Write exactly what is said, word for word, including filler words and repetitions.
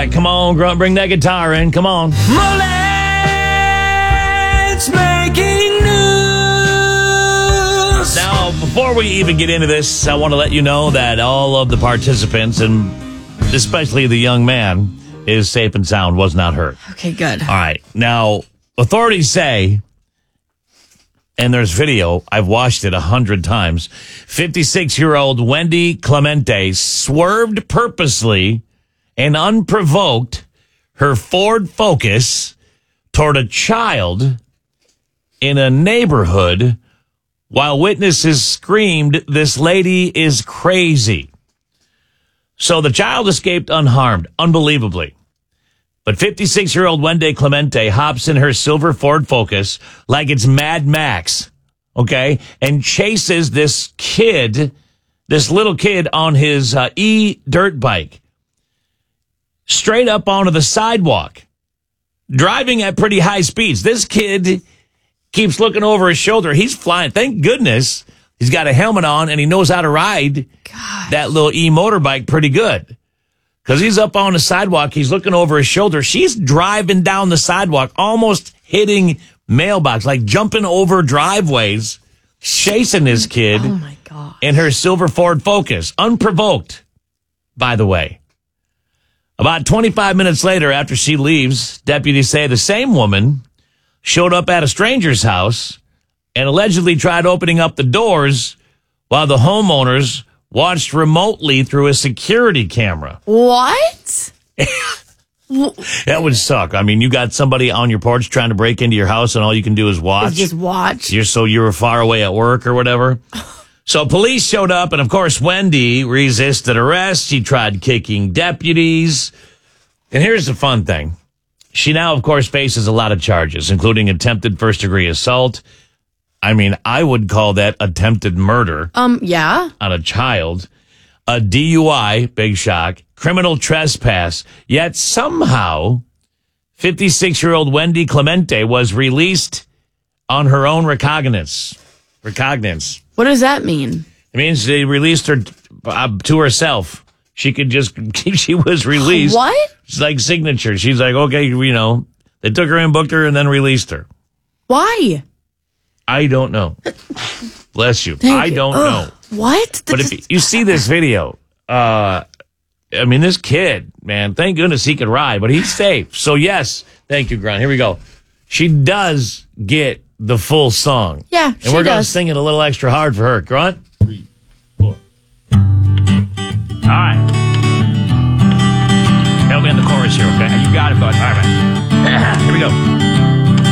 right, come on, Grunt, bring that guitar in. Come on. Mullets making news. Now, before we even get into this, I want to let you know that all of the participants, and especially the young man, is safe and sound, was not hurt. Okay, good. All right. Now, authorities say, and there's video, I've watched it a hundred times, fifty-six-year-old Wendy Clemente swerved purposely and unprovoked her Ford Focus toward a child in a neighborhood while witnesses screamed, "This lady is crazy." So the child escaped unharmed, unbelievably. But fifty-six-year-old Wendy Clemente hops in her silver Ford Focus like it's Mad Max, okay, and chases this kid, this little kid on his uh, e-dirt bike, straight up onto the sidewalk, driving at pretty high speeds. This kid keeps looking over his shoulder. He's flying. Thank goodness he's got a helmet on and he knows how to ride Gosh. that little e-motorbike pretty good. Because he's up on the sidewalk. He's looking over his shoulder. She's driving down the sidewalk, almost hitting mailbox, like jumping over driveways, chasing this kid Oh, my God. in her silver Ford Focus. Unprovoked, by the way. About twenty-five minutes later, after she leaves, deputies say the same woman showed up at a stranger's house and allegedly tried opening up the doors while the homeowners watched remotely through a security camera. What? That would suck. I mean, you got somebody on your porch trying to break into your house and all you can do is watch. Just watch. You're so you were far away at work or whatever. So police showed up, and of course, Wendy resisted arrest. She tried kicking deputies. And here's the fun thing. She now, of course, faces a lot of charges, including attempted first-degree assault. I mean, I would call that attempted murder Um, yeah. on a child, a D U I, big shock, criminal trespass. Yet somehow, fifty-six-year-old Wendy Clemente was released on her own recognizance. Recognizance. What does that mean? It means they released her uh, to herself. She could just, she was released. What? It's like signature. She's like, okay, you know, they took her in, booked her, and then released her. Why? I don't know. Bless you. Thank I you. don't Ugh. know. What? But if you see this video, uh, I mean, this kid, man, thank goodness he could ride, but he's safe. So, yes, thank you, Grunt. Here we go. She does get the full song. Yeah, And she we're going to does. sing it a little extra hard for her. Grunt? Three, four. All right. Help me on the chorus here, okay? You got it, bud. All right.